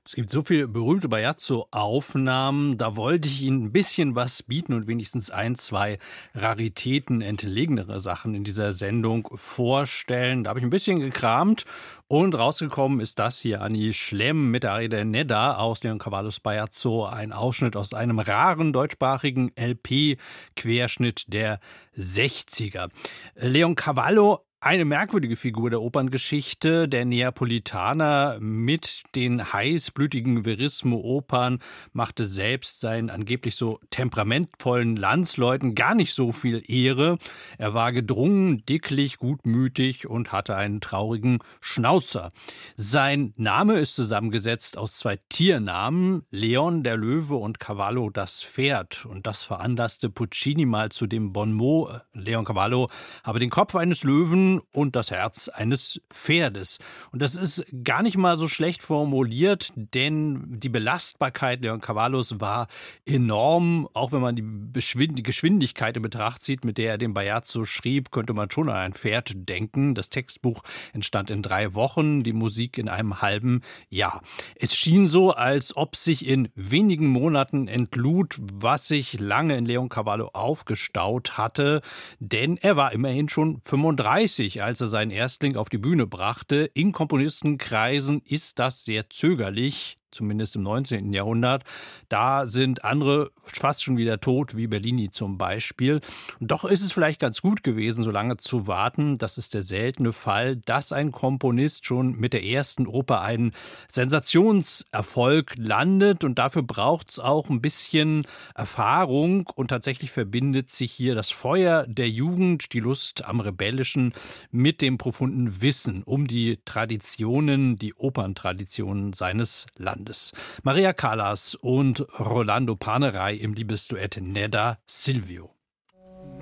Es gibt so viele berühmte Bajazzo-Aufnahmen, da wollte ich Ihnen ein bisschen was bieten und wenigstens ein, 2 Raritäten, entlegenere Sachen in dieser Sendung vorstellen. Da habe ich ein bisschen gekramt und rausgekommen ist das hier, Anni Schlemm mit der Aria Nedda aus Leoncavallos Bajazzo, ein Ausschnitt aus einem raren deutschsprachigen LP-Querschnitt der 60er. Leoncavallo, eine merkwürdige Figur der Operngeschichte, der Neapolitaner mit den heißblütigen Verismo-Opern, machte selbst seinen angeblich so temperamentvollen Landsleuten gar nicht so viel Ehre. Er war gedrungen, dicklich, gutmütig und hatte einen traurigen Schnauzer. Sein Name ist zusammengesetzt aus 2 Tiernamen, Leon der Löwe und Cavallo das Pferd. Und das veranlasste Puccini mal zu dem Bon mot, Leoncavallo habe den Kopf eines Löwen und das Herz eines Pferdes. Und das ist gar nicht mal so schlecht formuliert, denn die Belastbarkeit Leoncavallos war enorm. Auch wenn man die Geschwindigkeit in Betracht zieht, mit der er den Bajazzo schrieb, könnte man schon an ein Pferd denken. Das Textbuch entstand in 3 Wochen, die Musik in einem halben Jahr. Es schien so, als ob sich in wenigen Monaten entlud, was sich lange in Leoncavallo aufgestaut hatte, denn er war immerhin schon 35, als er seinen Erstling auf die Bühne brachte. In Komponistenkreisen ist das sehr zögerlich, zumindest im 19. Jahrhundert. Da sind andere fast schon wieder tot, wie Bellini zum Beispiel. Und doch ist es vielleicht ganz gut gewesen, so lange zu warten. Das ist der seltene Fall, dass ein Komponist schon mit der ersten Oper einen Sensationserfolg landet. Und dafür braucht es auch ein bisschen Erfahrung. Und tatsächlich verbindet sich hier das Feuer der Jugend, die Lust am Rebellischen, mit dem profunden Wissen um die Traditionen, die Operntraditionen seines Landes. Maria Callas und Rolando Panerai im Liebesduett Nedda Silvio.